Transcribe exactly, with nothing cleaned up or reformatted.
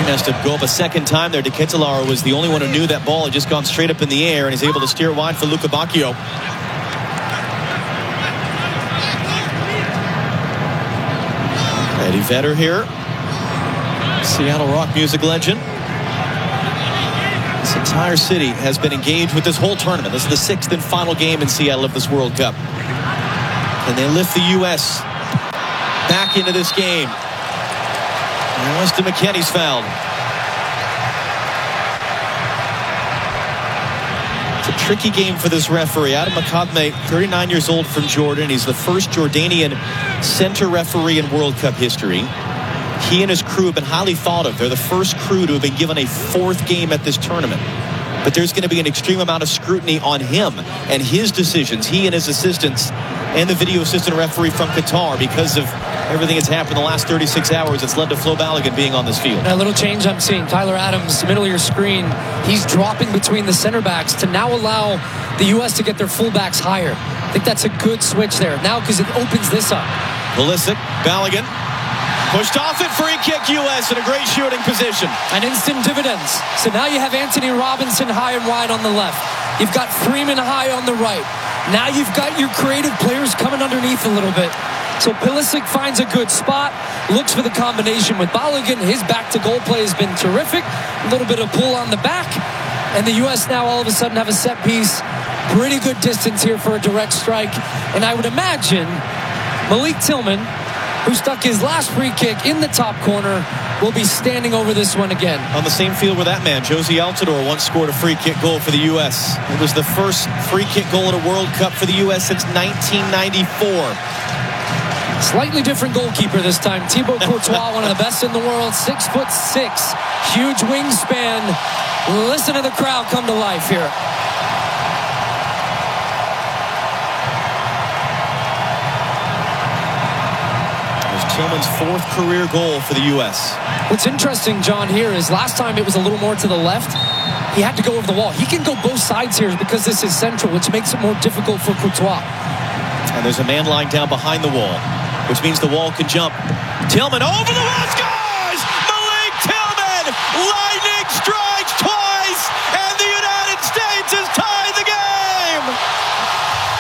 has to go up a second time there. De Ketelaere was the only one who knew that ball had just gone straight up in the air, and he's able to steer it wide for Luca Bacchio. Eddie Vedder here, Seattle rock music legend. This entire city has been engaged with this whole tournament. This is the sixth and final game in Seattle of this World Cup. And they lift the U S back into this game. And Weston McKennie's fouled. It's a tricky game for this referee. Adam Makadme, thirty-nine years old, from Jordan. He's the first Jordanian center referee in World Cup history. He and his crew have been highly thought of. They're the first crew to have been given a fourth game at this tournament. But there's going to be an extreme amount of scrutiny on him and his decisions, he and his assistants, and the video assistant referee from Qatar, because of everything that's happened in the last thirty-six hours. It's led to Flo Balogun being on this field. And a little change I'm seeing. Tyler Adams, middle of your screen, he's dropping between the center backs to now allow the U S to get their fullbacks higher. I think that's a good switch there now, because it opens this up. Pulisic, Balogun, pushed off it, free kick U S in a great shooting position. And instant dividends. So now you have Anthony Robinson high and wide on the left. You've got Freeman high on the right. Now you've got your creative players coming underneath a little bit. So Pulisic finds a good spot, looks for the combination with Balogun. His back-to-goal play has been terrific. A little bit of pull on the back. And the U S now all of a sudden have a set piece. Pretty good distance here for a direct strike. And I would imagine Malik Tillman, who stuck his last free kick in the top corner, will be standing over this one again. On the same field where that man, Josie Altidore, once scored a free kick goal for the U S. It was the first free kick goal at a World Cup for the U S since nineteen ninety-four. Slightly different goalkeeper this time. Thibaut Courtois, one of the best in the world, six foot six, huge wingspan. Listen to the crowd come to life here. Tillman's fourth career goal for the U S. What's interesting, John, here is last time it was a little more to the left. He had to go over the wall. He can go both sides here because this is central, which makes it more difficult for Courtois. And there's a man lying down behind the wall, which means the wall can jump. Tillman over the wall, scores! Malik Tillman! Lightning strikes